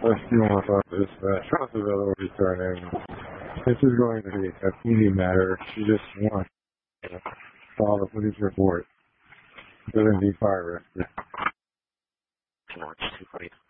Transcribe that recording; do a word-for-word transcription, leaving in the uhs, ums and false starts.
Let's about this. Uh, chances are returning. This is going to be a teeny matter. She just wants to file a police report. Doesn't need fire rescue.